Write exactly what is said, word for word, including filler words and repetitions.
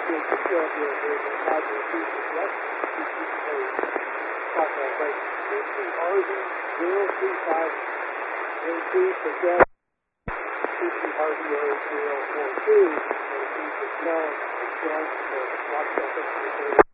is the still here is a five-year feature. That's the contract right. C C R V zero three five one two for Jeff. C C R V zero four two. And C for Snow. And Jeff for Rochester.